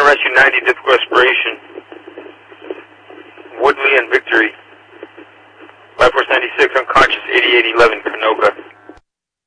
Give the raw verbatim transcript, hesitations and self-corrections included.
rescue ninety, difficult respiration. Woodley and Victory. Life Force ninety-six, unconscious, eighty-eight eleven, Canoga.